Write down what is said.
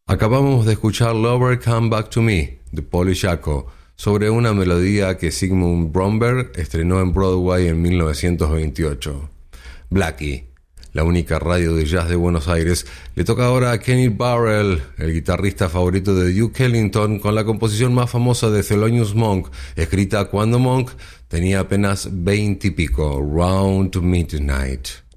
Acabamos de escuchar Lover Come Back to Me, de Paul y Jaco, sobre una melodía que Sigmund Bromberg estrenó en Broadway en 1928. Blackie, la única radio de jazz de Buenos Aires, le toca ahora a Kenny Burrell, el guitarrista favorito de Duke Ellington, con la composición más famosa de Thelonious Monk, escrita cuando Monk tenía apenas 20 y pico, Round Midnight.